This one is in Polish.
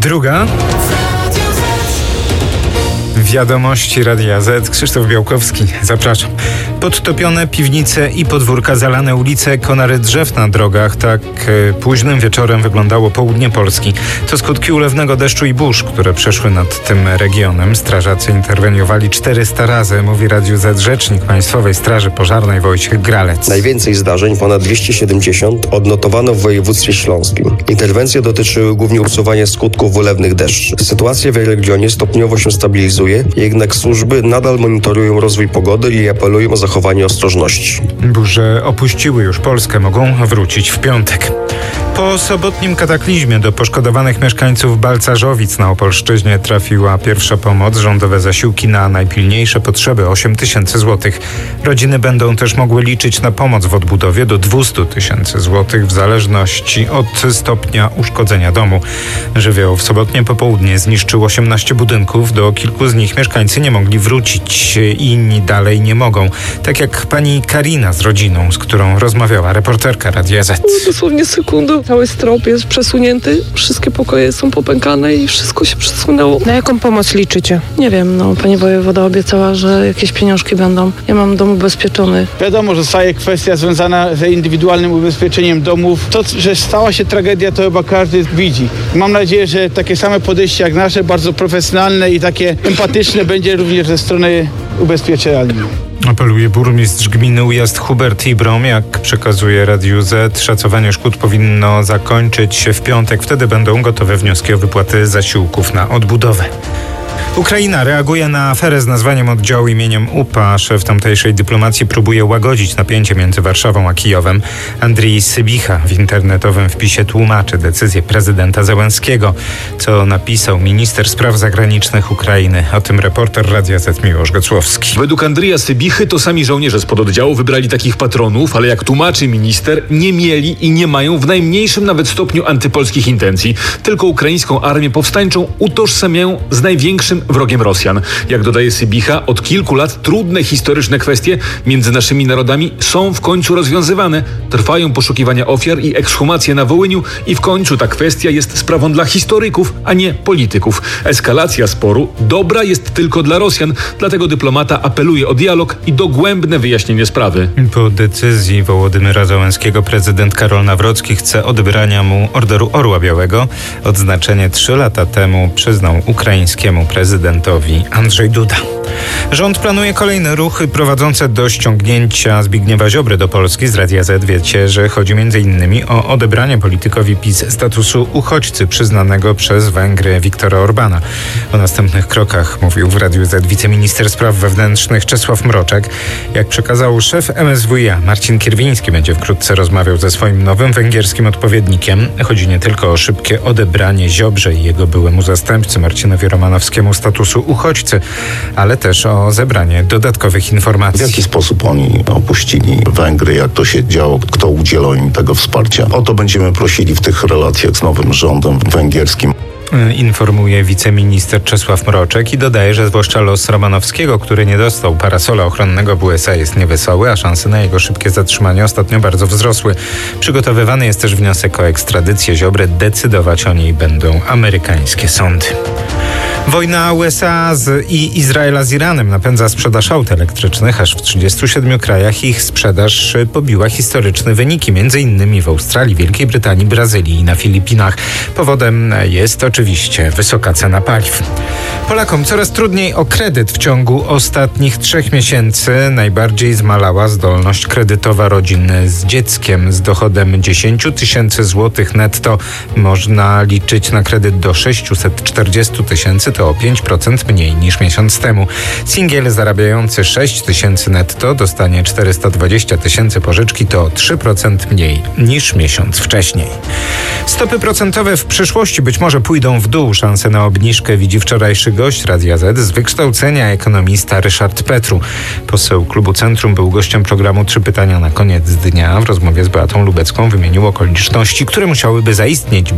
Druga. Wiadomości Radia Z. Krzysztof Białkowski. Zapraszam. Podtopione piwnice i podwórka, zalane ulice, konary drzew na drogach. Tak późnym wieczorem wyglądało południe Polski. To skutki ulewnego deszczu i burz, które przeszły nad tym regionem. Strażacy interweniowali 400 razy, mówi Radiu Z rzecznik Państwowej Straży Pożarnej Wojciech Gralec. Najwięcej zdarzeń, ponad 270, odnotowano w województwie śląskim. Interwencje dotyczyły głównie usuwania skutków ulewnych deszczy. Sytuacja w regionie stopniowo się stabilizuje, jednak służby nadal monitorują rozwój pogody i apelują o zachowanie ostrożności. Burze opuściły już Polskę, mogą wrócić w piątek. Po sobotnim kataklizmie do poszkodowanych mieszkańców Balcarzowic na Opolszczyźnie trafiła pierwsza pomoc, rządowe zasiłki na najpilniejsze potrzeby 8 tysięcy złotych. Rodziny będą też mogły liczyć na pomoc w odbudowie do 200 tysięcy złotych w zależności od stopnia uszkodzenia domu. Żywioł w sobotnie popołudnie zniszczył 18 budynków, do kilku z nich mieszkańcy nie mogli wrócić, inni dalej nie mogą. Tak jak pani Karina z rodziną, z którą rozmawiała reporterka Radia Z. Dosłownie sekundę. Cały strop jest przesunięty, wszystkie pokoje są popękane i wszystko się przesunęło. Na jaką pomoc liczycie? Nie wiem, pani wojewoda obiecała, że jakieś pieniążki będą. Ja mam dom ubezpieczony. Wiadomo, że zostaje kwestia związana z indywidualnym ubezpieczeniem domów. To, że stała się tragedia, to chyba każdy widzi. Mam nadzieję, że takie same podejście jak nasze, bardzo profesjonalne i takie empatyczne będzie również ze strony ubezpieczalni. Apeluje burmistrz gminy Ujazd Hubert Ibrom. Jak przekazuje Radiu Z, szacowanie szkód powinno zakończyć się w piątek. Wtedy będą gotowe wnioski o wypłaty zasiłków na odbudowę. Ukraina reaguje na aferę z nazwaniem oddziału imieniem UPA. Szef tamtejszej dyplomacji próbuje łagodzić napięcie między Warszawą a Kijowem. Andrii Sybicha w internetowym wpisie tłumaczy decyzję prezydenta Zełenskiego, co napisał minister spraw zagranicznych Ukrainy. O tym reporter Radia Z Miłosz Gocłowski. Według Andrija Sybichy to sami żołnierze spod oddziału wybrali takich patronów, ale jak tłumaczy minister, nie mieli i nie mają w najmniejszym nawet stopniu antypolskich intencji. Tylko ukraińską armię powstańczą utożsamiają z największym wrogiem Rosjan. Jak dodaje Sybicha, od kilku lat trudne historyczne kwestie między naszymi narodami są w końcu rozwiązywane. Trwają poszukiwania ofiar i ekshumacje na Wołyniu i w końcu ta kwestia jest sprawą dla historyków, a nie polityków. Eskalacja sporu dobra jest tylko dla Rosjan, dlatego dyplomata apeluje o dialog i dogłębne wyjaśnienie sprawy. Po decyzji Wołodymyra Zełenskiego prezydent Karol Nawrocki chce odebrania mu Orderu Orła Białego. Odznaczenie 3 lata temu przyznał ukraińskiemu prezydentowi Andrzej Duda. Rząd planuje kolejne ruchy prowadzące do ściągnięcia Zbigniewa Ziobry do Polski. Z Radia Z wiecie, że chodzi m.in. o odebranie politykowi PiS statusu uchodźcy przyznanego przez Węgry Viktora Orbana. O następnych krokach mówił w Radiu Z wiceminister spraw wewnętrznych Czesław Mroczek. Jak przekazał szef MSWiA Marcin Kierwiński, będzie wkrótce rozmawiał ze swoim nowym węgierskim odpowiednikiem. Chodzi nie tylko o szybkie odebranie Ziobrze i jego byłemu zastępcy Marcinowi Romanowskiemu statusu uchodźcy, ale też o zebranie dodatkowych informacji. W jaki sposób oni opuścili Węgry, jak to się działo, kto udzielał im tego wsparcia. O to będziemy prosili w tych relacjach z nowym rządem węgierskim. Informuje wiceminister Czesław Mroczek i dodaje, że zwłaszcza los Romanowskiego, który nie dostał parasola ochronnego w USA, jest niewesoły, a szanse na jego szybkie zatrzymanie ostatnio bardzo wzrosły. Przygotowywany jest też wniosek o ekstradycję Ziobry. Decydować o niej będą amerykańskie sądy. Wojna USA i Izraela z Iranem napędza sprzedaż aut elektrycznych. Aż w 37 krajach ich sprzedaż pobiła historyczne wyniki, m.in. w Australii, Wielkiej Brytanii, Brazylii i na Filipinach. Powodem jest oczywiście wysoka cena paliw. Polakom coraz trudniej o kredyt. W ciągu ostatnich 3 miesięcy najbardziej zmalała zdolność kredytowa rodzin z dzieckiem. Z dochodem 10 tysięcy złotych netto można liczyć na kredyt do 640 tysięcy. To o 5% mniej niż miesiąc temu. Singiel zarabiający 6 tysięcy netto dostanie 420 tysięcy pożyczki, to o 3% mniej niż miesiąc wcześniej. Stopy procentowe w przyszłości być może pójdą w dół. Szansę na obniżkę widzi wczorajszy gość Radia Z z wykształcenia ekonomista Ryszard Petru. Poseł klubu Centrum był gościem programu 3 pytania na koniec dnia. W rozmowie z Beatą Lubecką wymienił okoliczności, które musiałyby zaistnieć,